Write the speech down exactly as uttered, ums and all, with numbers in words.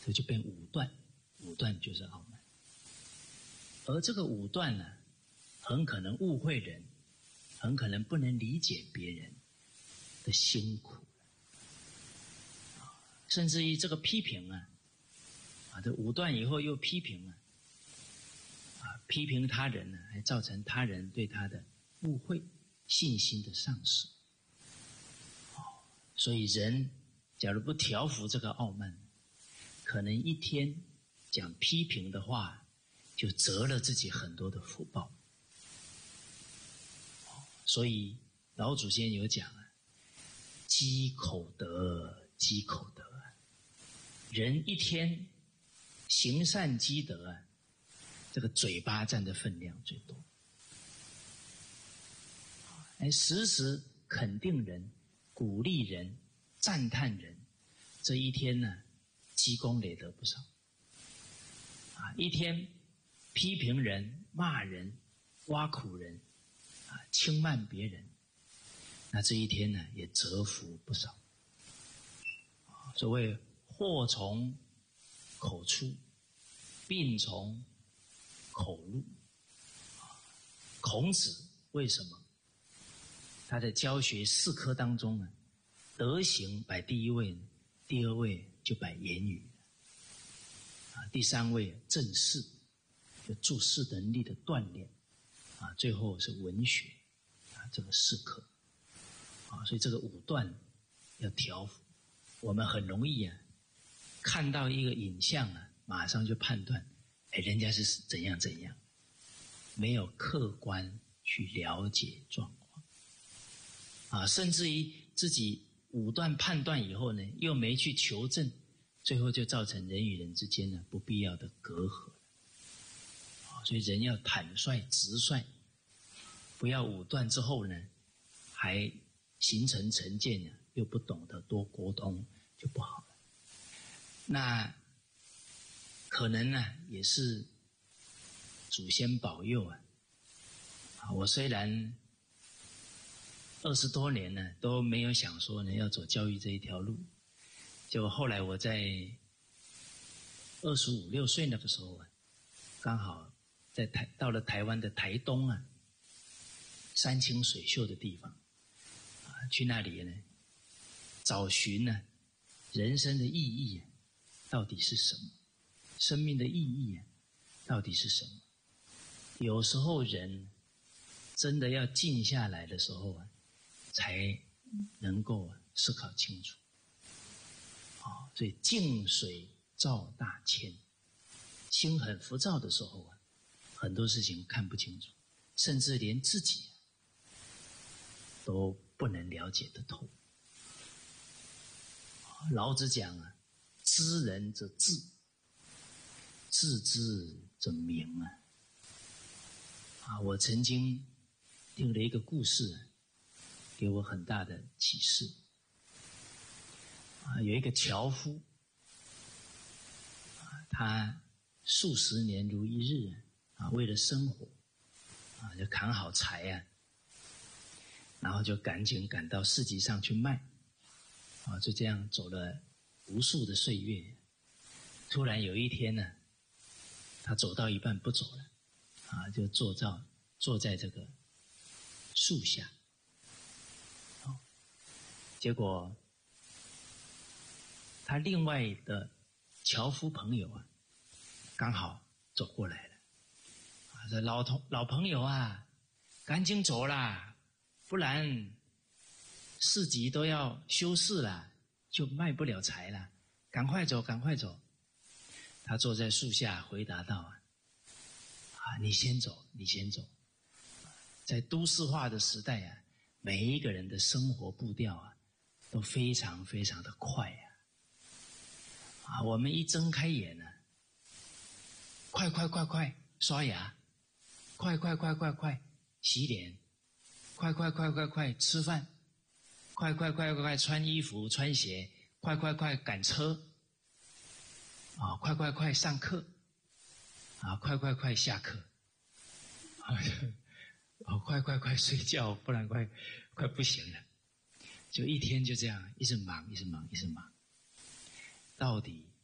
所以就变武断，武断就是傲慢。而这个武断呢，很可能误会人，很可能不能理解别人的辛苦，甚至于这个批评啊，啊，这武断以后又批评啊，啊，批评他人呢，还造成他人对他的误会、信心的丧失。所以人假如不调伏这个傲慢，可能一天讲批评的话，就折了自己很多的福报。所以老祖先有讲啊，积口德，积口德啊，人一天行善积德啊，这个嘴巴占的分量最多。哎，时时肯定人，鼓励人，赞叹人，这一天呢，积功累德不少。啊，一天批评人、骂人、挖苦人，啊，轻慢别人，那这一天呢，也折福不少。啊，所谓祸从口出，病从口入。啊，孔子为什么他在教学四科当中呢，德行摆第一位，第二位就摆言语，啊，第三位正事，就做事能力的锻炼，啊，最后是文学，啊，这个四科，啊，所以这个五段要调伏。我们很容易啊，看到一个影像啊，马上就判断，哎，人家是怎样怎样，没有客观去了解状况，啊，甚至于自己武断判断以后呢，又没去求证，最后就造成人与人之间呢不必要的隔阂。啊，所以人要坦率直率，不要武断之后呢，还形成成见呢，又不懂得多沟通，就不好了。那可能呢，也是祖先保佑啊。啊，我虽然二十多年呢都没有想说呢要走教育这一条路，结果后来我在二十五六岁那个时候啊，刚好在台到了台湾的台东啊，山清水秀的地方啊，去那里呢找寻呢人生的意义啊到底是什么，生命的意义啊到底是什么。有时候人真的要静下来的时候啊，才能够思考清楚。啊，所以静水照大千，心很浮躁的时候啊，很多事情看不清楚，甚至连自己都不能了解得透。老子讲啊，知人者智，智之者明啊。啊，我曾经听了一个故事，给我很大的启示。啊，有一个樵夫，啊，他数十年如一日啊，为了生活，啊，就砍好柴啊，然后就赶紧赶到市集上去卖，啊，就这样走了无数的岁月。突然有一天呢，他走到一半不走了，啊，就坐到坐在这个树下，哦，结果他另外的樵夫朋友啊，刚好走过来了，啊，这老同老朋友啊，赶紧走啦，不然市集都要休市了，就卖不了柴了，赶快走，赶快走。他坐在树下回答道啊，啊，你先走，你先走。在都市化的时代啊，每一个人的生活步调啊，都非常非常的快啊。啊，我们一睁开眼呢，快快快快刷牙，快快快快快洗脸，快快快快快吃饭，快快快快快穿衣服穿鞋，快快快赶车，啊，快快快上课，啊，快快快下课，啊，哦，快快快睡觉，不然快快不行了。就一天就这样一直忙一直忙一直忙，到底